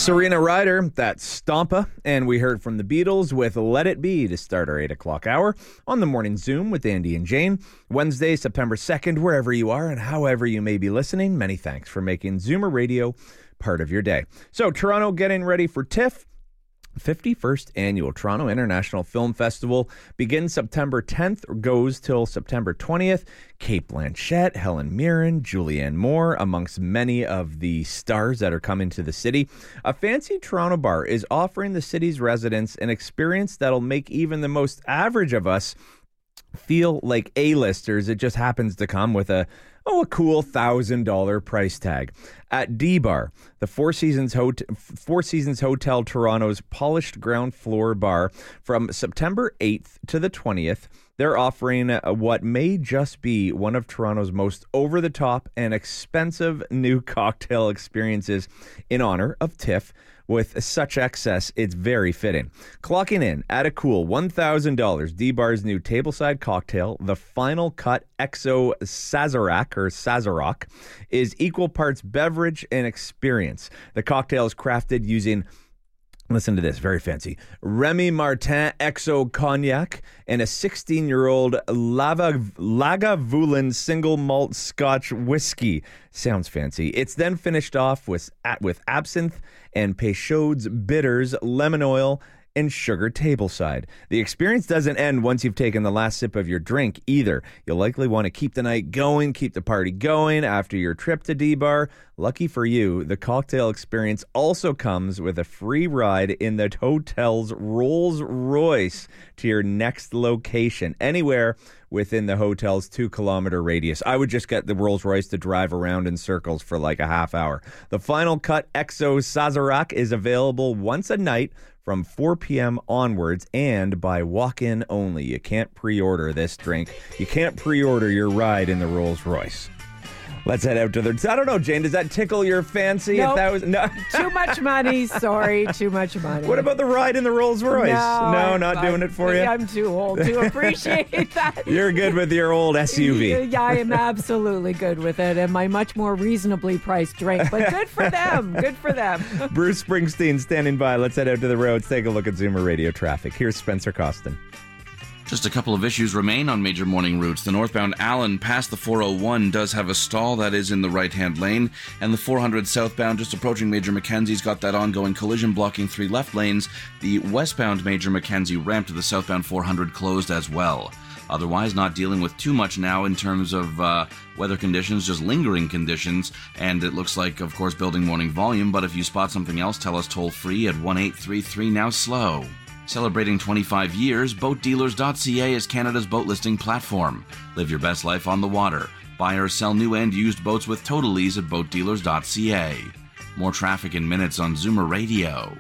Serena Ryder, that's Stompa, and we heard from the Beatles with Let It Be to start our 8 o'clock hour on the Morning Zoom with Andy and Jane. Wednesday, September 2nd, wherever you are and however you may be listening, many thanks for making Zoomer Radio part of your day. So, Toronto getting ready for TIFF. 51st Annual Toronto International Film Festival begins September 10th, goes till September 20th. Cate Blanchett, Helen Mirren, Julianne Moore, amongst many of the stars that are coming to the city. A fancy Toronto bar is offering the city's residents an experience that'll make even the most average of us feel like A-listers. It just happens to come with a cool $1,000 price tag. At D-Bar, the Four Seasons Hotel Toronto's polished ground floor bar, from September 8th to the 20th, they're offering what may just be one of Toronto's most over-the-top and expensive new cocktail experiences in honor of TIFF. With such excess, it's very fitting. Clocking in at a cool $1,000, D-Bar's new tableside cocktail, the Final Cut XO Sazerac, is equal parts beverage and experience. The cocktail is crafted using, listen to this, very fancy, Remy Martin XO Cognac and a 16-year-old Lagavulin single malt Scotch whiskey. Sounds fancy. It's then finished off with absinthe and Peychaud's bitters, lemon oil, and sugar tableside. The experience doesn't end once you've taken the last sip of your drink either. You'll likely want to keep the night going, keep the party going after your trip to D-Bar. Lucky for you, the cocktail experience also comes with a free ride in the hotel's Rolls Royce to your next location, anywhere within the hotel's 2-kilometer radius. I would just get the Rolls Royce to drive around in circles for like a half hour. The Final Cut XO Sazerac is available once a night from 4 p.m. onwards and by walk-in only. You can't pre-order this drink. You can't pre-order your ride in the Rolls Royce. Let's head out to the... I don't know, Jane, does that tickle your fancy? Nope. If that was no. Too much money. Sorry, too much money. What about the ride in the Rolls Royce? No, not doing it for you? I'm too old to appreciate that. You're good with your old SUV. Yeah, I am absolutely good with it and my much more reasonably priced drink. But good for them. Good for them. Bruce Springsteen standing by. Let's head out to the roads. Take a look at Zoomer Radio traffic. Here's Spencer Costin. Just a couple of issues remain on major morning routes. The northbound Allen past the 401 does have a stall that is in the right-hand lane, and the 400 southbound just approaching Major Mackenzie's got that ongoing collision blocking 3 left lanes. The westbound Major Mackenzie ramp to the southbound 400 closed as well. Otherwise, not dealing with too much now in terms of weather conditions, just lingering conditions, and it looks like, of course, building morning volume, but if you spot something else, tell us toll-free at 1-833 now slow. Celebrating 25 years, BoatDealers.ca is Canada's boat listing platform. Live your best life on the water. Buy or sell new and used boats with total ease at BoatDealers.ca. More traffic in minutes on Zoomer Radio.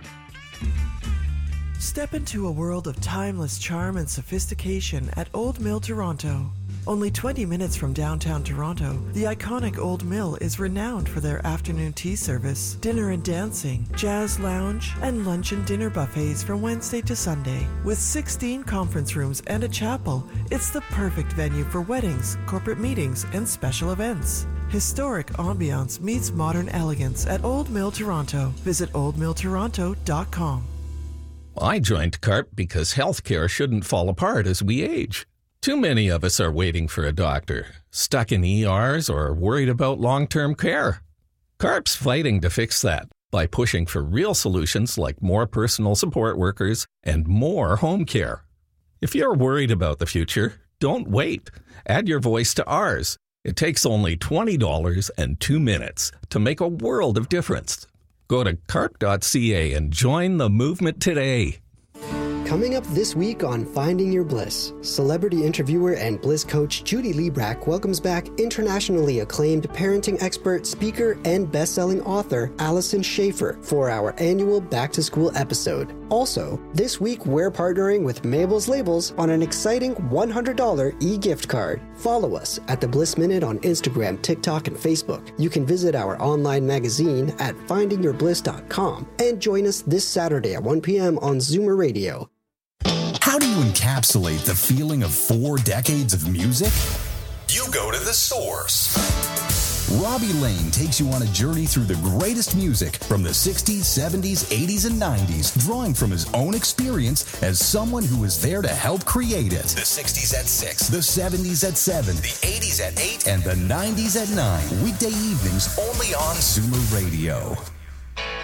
Step into a world of timeless charm and sophistication at Old Mill Toronto. Only 20 minutes from downtown Toronto, the iconic Old Mill is renowned for their afternoon tea service, dinner and dancing, jazz lounge, and lunch and dinner buffets from Wednesday to Sunday. With 16 conference rooms and a chapel, it's the perfect venue for weddings, corporate meetings, and special events. Historic ambiance meets modern elegance at Old Mill Toronto. Visit oldmilltoronto.com. I joined CARP because healthcare shouldn't fall apart as we age. Too many of us are waiting for a doctor, stuck in ERs, or worried about long-term care. CARP's fighting to fix that by pushing for real solutions like more personal support workers and more home care. If you're worried about the future, don't wait. Add your voice to ours. It takes only $20 and 2 minutes to make a world of difference. Go to carp.ca and join the movement today. Coming up this week on Finding Your Bliss, celebrity interviewer and Bliss coach Judy Liebrack welcomes back internationally acclaimed parenting expert, speaker, and best-selling author Allison Schaefer for our annual back-to-school episode. Also, this week we're partnering with Mabel's Labels on an exciting $100 e-gift card. Follow us at The Bliss Minute on Instagram, TikTok, and Facebook. You can visit our online magazine at findingyourbliss.com and join us this Saturday at 1 p.m. on Zoomer Radio. How do you encapsulate the feeling of 4 decades of music? You go to the source. Robbie Lane takes you on a journey through the greatest music from the 60s, 70s, 80s, and 90s, drawing from his own experience as someone who was there to help create it. The 60s at 6, the 70s at 7, the 80s at 8, and the 90s at 9. Weekday evenings only on Zoomer Radio.